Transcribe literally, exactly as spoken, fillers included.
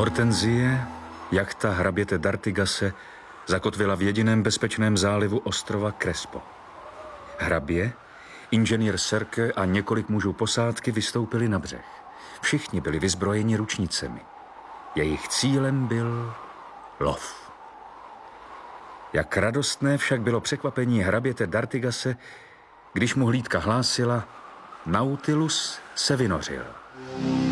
Hortenzie, jachta hraběte d'Artigase, zakotvila v jediném bezpečném zálivu ostrova Crespo. Hrabě, inženýr Serke a několik mužů posádky vystoupili na břeh. Všichni byli vyzbrojeni ručnicemi. Jejich cílem byl lov. Jak radostné však bylo překvapení hraběte d'Artigase, když mu hlídka hlásila, Nautilus se vynořil.